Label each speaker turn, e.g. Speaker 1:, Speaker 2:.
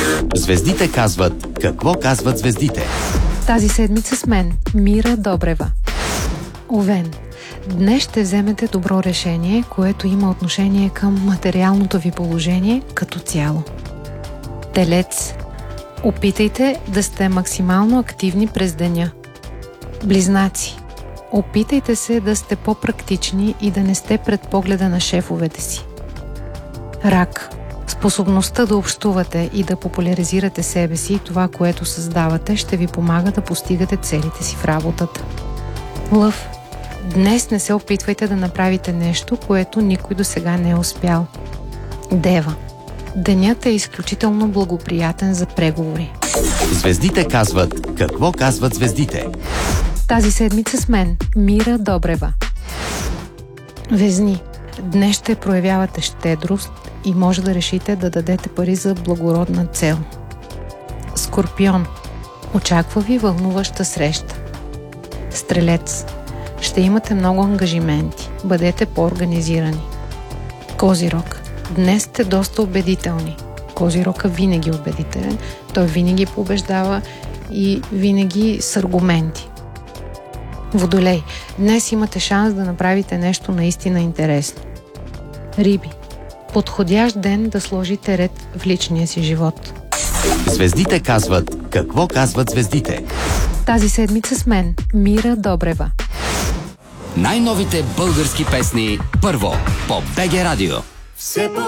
Speaker 1: Звездите казват какво казват звездите.
Speaker 2: Тази седмица с мен Мира Добрева. Овен. Днес ще вземете добро решение, което има отношение към материалното ви положение като цяло. Телец. Опитайте да сте максимално активни през деня. Близнаци. Опитайте се да сте по-практични и да не сте пред погледа на шефовете си. Рак. Способността да общувате и да популяризирате себе си и това, което създавате, ще ви помага да постигате целите си в работата. Лъв. Днес не се опитвайте да направите нещо, което никой досега не е успял. Дева. Денят е изключително благоприятен за преговори.
Speaker 1: Звездите казват какво казват звездите.
Speaker 2: Тази седмица с мен Мира Добрева. Везни. Днес ще проявявате щедрост и може да решите да дадете пари за благородна цел. Скорпион. Очаква ви вълнуваща среща. Стрелец. Ще имате много ангажименти. Бъдете по-организирани. Козирог. Днес сте доста убедителни. Козирог е винаги убедителен. Той винаги побеждава и винаги с аргументи. Водолей. Днес имате шанс да направите нещо наистина интересно. Риби. Подходящ ден да сложите ред в личния си живот.
Speaker 1: Звездите казват какво казват звездите.
Speaker 2: Тази седмица с мен Мира Добрева.
Speaker 3: Най-новите български песни първо по БГ Радио.